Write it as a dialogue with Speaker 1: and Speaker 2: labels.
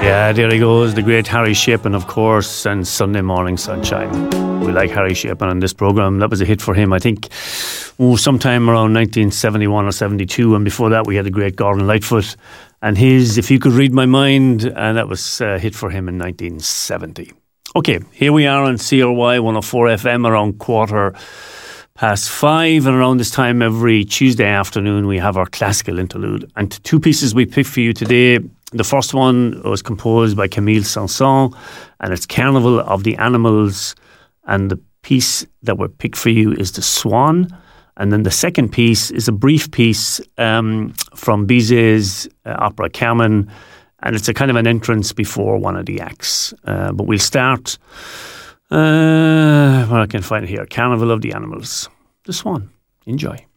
Speaker 1: Yeah, there he goes, the great Harry Chapin, of course, and Sunday Morning Sunshine. We like Harry Chapin on this programme. That was a hit for him, I think, sometime around 1971 or 72, and before that we had the great Gordon Lightfoot and his If You Could Read My Mind, and that was a hit for him in 1970. Okay, here we are on CRY 104 FM around 5:15, and around this time every Tuesday afternoon we have our classical interlude. And two pieces we picked for you today. The first one was composed by Camille Saint-Saëns, and it's Carnival of the Animals, and the piece that we picked for you is The Swan. And then the second piece is a brief piece from Bizet's opera Carmen, and it's a kind of an entrance before one of the acts. But we'll start, where I can find it here, Carnival of the Animals, The Swan. Enjoy.